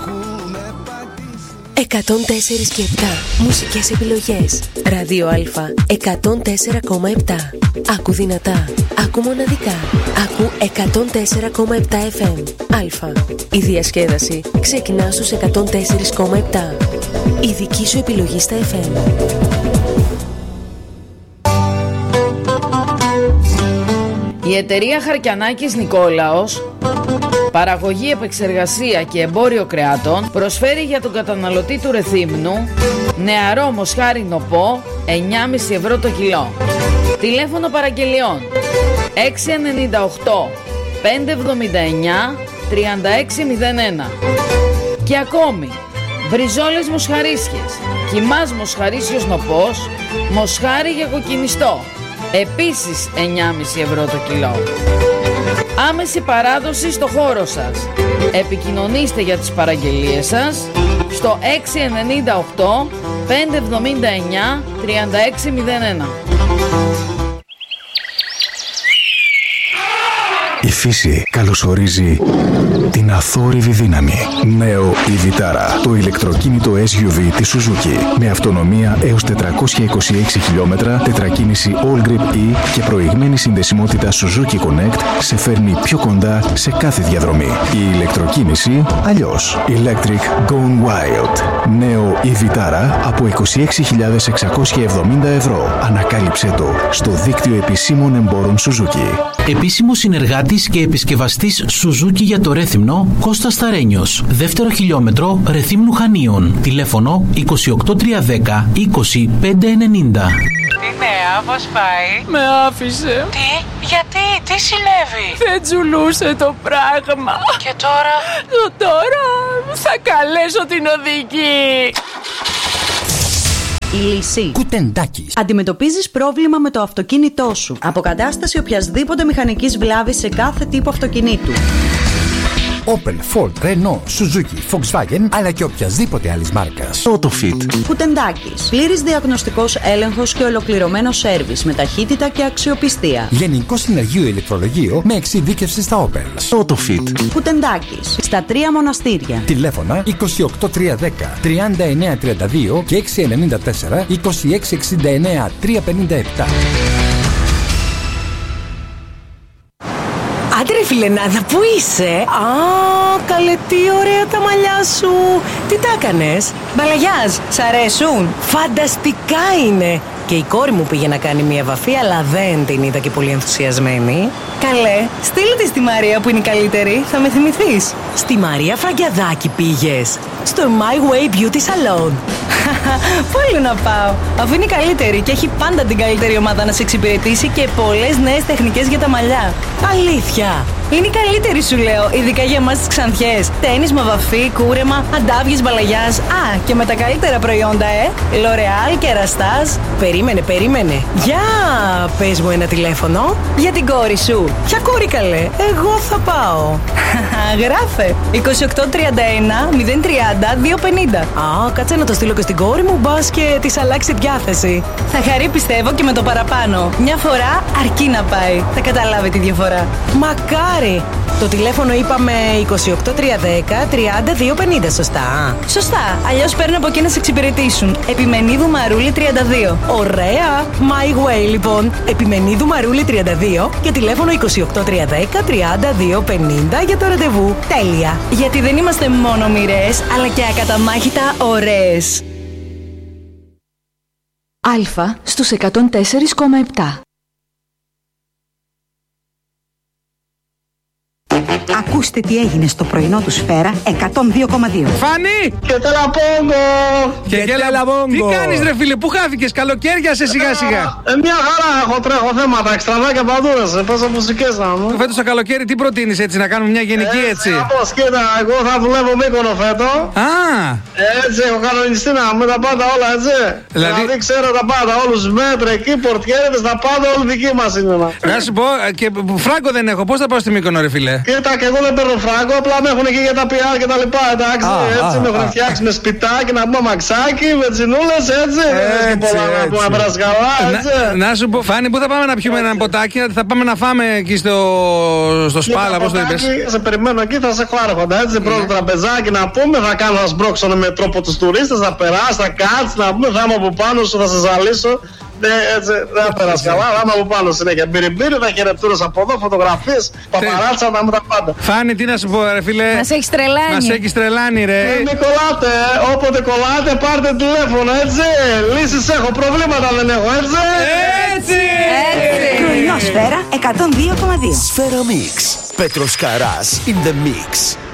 104 και 7 μουσικές επιλογές. Ράδιο Α 104,7. Άκου δυνατά, άκου μοναδικά. Άκου 104,7 FM. Α. Η διασκέδαση ξεκινά στους 104,7. Η δική σου επιλογή στα FM. Η εταιρεία Χαρκιανάκης Νικόλαος, παραγωγή, επεξεργασία και εμπόριο κρεάτων, προσφέρει για τον καταναλωτή του Ρεθύμνου νεαρό μοσχάρι νοπό 9,5 ευρώ το κιλό. Τηλέφωνο παραγγελιών 698 579 3601. Και ακόμη μπριζόλες μοσχαρίσιες, κιμάς μοσχαρίσιος νοπός, μοσχάρι για κοκκινιστό, επίσης 9,5 ευρώ το κιλό. Άμεση παράδοση στο χώρο σας. Επικοινωνήστε για τις παραγγελίες σας στο 698 579 3601. Η φύση καλωσορίζει την αθόρυβη δύναμη. Νέο η Vitara, το ηλεκτροκίνητο SUV της Suzuki. Με αυτονομία έως 426 χιλιόμετρα, τετρακίνηση All Grip E και προηγμένη συνδεσιμότητα Suzuki Connect σε φέρνει πιο κοντά σε κάθε διαδρομή. Η ηλεκτροκίνηση αλλιώς. Electric Gone Wild. Νέο η Vitara από 26.670 ευρώ. Ανακάλυψέ το στο δίκτυο επισήμων εμπόρων Suzuki. Επίσημο συνεργάτης και επισκευαστής Suzuki για το Ρέθυμνο, Κώστας Σταρένιος. Δεύτερο χιλιόμετρο Ρεθύμνου Χανίων. Τηλέφωνο 28310 20590. Τι νέα, πώς πάει? Με άφησε. Τι, γιατί, τι συνέβη? Δεν τζουλούσε το πράγμα. Και τώρα? Τώρα θα καλέσω την οδηγή. Η λύση. Κουτεντάκης. Αντιμετωπίζεις πρόβλημα με το αυτοκίνητό σου. Αποκατάσταση οποιασδήποτε μηχανικής βλάβης σε κάθε τύπο αυτοκινήτου. Opel, Ford, Renault, Suzuki, Volkswagen, αλλά και οποιασδήποτε άλλης μάρκας. Autofit. Κουτεντάκης. Πλήρης διαγνωστικός έλεγχος και ολοκληρωμένο σέρβις με ταχύτητα και αξιοπιστία. Γενικό συνεργείο ηλεκτρολογείο με εξειδίκευση στα Opel. Autofit. Κουτεντάκης. Στα 3 μοναστήρια. Τηλέφωνα 28310 3932 και 694 2669 357. Άντε ρε φιλενάδα, πού είσαι? Α, καλέ, τι ωραία τα μαλλιά σου. Τι τα έκανες? Μπαλαγιάζ, σ' αρέσουν? Φανταστικά είναι. Και η κόρη μου πήγε να κάνει μια βαφή, αλλά δεν την είδα και πολύ ενθουσιασμένη. Καλέ, στείλ τη στη Μαρία που είναι η καλύτερη, θα με θυμηθείς. Στη Μαρία Φραγκιαδάκη πήγες? Στο My Way Beauty Salon. Πού άλλο να πάω, αφού είναι η καλύτερη και έχει πάντα την καλύτερη ομάδα να σε εξυπηρετήσει και πολλές νέες τεχνικές για τα μαλλιά. Αλήθεια. Είναι η καλύτερη, σου λέω, ειδικά για εμάς τις Ξανθιές. Τένισμα, βαφή, κούρεμα, αντάβιες, μπαλαγιάζ. Α, και με τα καλύτερα προϊόντα, L'Oreal και Ραστάζ. Περίμενε. Για πες μου ένα τηλέφωνο. Για την κόρη σου. Ποια κόρη, καλέ? Εγώ θα πάω. Γράφε 2831 030 250. Α, κάτσε να το στείλω και στην κόρη μου, μπας και της αλλάξει διάθεση. Θα χαρεί, πιστεύω, και με το παραπάνω. Μια φορά αρκεί να πάει. Θα καταλάβει τη διαφορά. Μακάρι. Το τηλέφωνο είπαμε 28310 3250, σωστά? Σωστά, αλλιώς παίρνω από εκεί να σε εξυπηρετήσουν. Επιμενίδου Μαρούλη 32. Ωραία! My Way, λοιπόν. Επιμενίδου Μαρούλη 32 και τηλέφωνο 28310 3250 για το ραντεβού. Τέλεια! Γιατί δεν είμαστε μόνο μοιραίες, αλλά και ακαταμάχητα ωραίες. Α στους 104,7. Ακούστε τι έγινε στο πρωινό του Σφαίρα 102,2. Φάνη! Και τελαπόγκο! Και τελαπόγκο! Τι κάνεις ρε φίλε, πού χάθηκες, καλοκαίρια σε σιγά σιγά. Μια χαρά τρέχω θέματα, εξτραβάκια παντού, παίζω μουσικές να μου. Φέτος το καλοκαίρι τι προτείνεις έτσι, να κάνουμε μια γενική έτσι? Όπως κοίτα, εγώ θα δουλεύω Μύκονο φέτο. Α! Έτσι, έχω κανονιστεί να με τα πάντα όλα έτσι. Δηλαδή ξέρω τα πάντα, όλους μέτρα εκεί, πορτιέρες, τα πάντα όλοι δικοί μας είναι. Να σου πω, και φράγκο δεν έχω, πώς θα πάω στη Μύκονο ρε φίλε? Κοίτα, σπιτάκι. Εγώ δεν παίρνω φράγκο, απλά με έχουν εκεί για τα PR και τα λοιπά. Εντάξει, έτσι με έχουν φτιάξει με σπιτάκι, να πούμε μαξάκι, με τσινούλες, έτσι. Δεν πολλά να πούμε πρασκαλά, έτσι. Να σου πω, Φάνη, πού θα πάμε να πιούμε ένα ποτάκι, θα πάμε να φάμε εκεί στο Σπάλα, πώς το είπες. Σε περιμένω εκεί, θα σε έχω άρχοντα, έτσι. Πρώτο τραπεζάκι να πούμε, θα κάνω ένα σμπρόξο με τρόπο τους τουρίστες, θα περάσει, θα κάτσει, να πούμε, θα είμαι από πάνω σου, θα σε ζαλίσω. Έτσι, δεν θα περάσει καλά, θα είμαι από πάνω συνέχεια. Μπυριμπύρι, θα χαιρετούρες από εδώ, φωτογραφίες, παπαράτσα, να μου τα πάντα. Φάνη, τι να σου πω, ρε φίλε. Μας έχεις τρελάνει. Μας έχεις τρελάνει, ρε. Μην κολλάτε, όποτε κολλάτε, πάρτε τηλέφωνο, έτσι. Λύσεις έχω, προβλήματα δεν έχω, έτσι. Έτσι. Πρωινό Σφαίρα 102,2. Σφαίρα Mix. Πέτρος Καράς in the mix.